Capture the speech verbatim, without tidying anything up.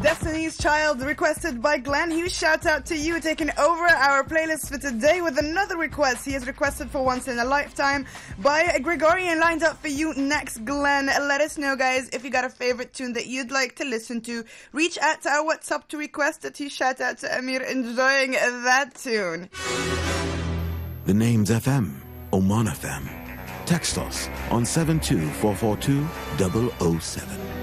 Destiny's Child, requested by Glenn. Huge shout out to you, taking over our playlist for today with another request. He has requested for Once in a Lifetime by Gregorian, lined up for you next, Glenn. Let us know, guys, if you got a favorite tune that you'd like to listen to. Reach out to our WhatsApp to request it. Huge shout out to Amir enjoying that tune. The name's F M, Oman F M. Text us on seven two four four two double oh seven.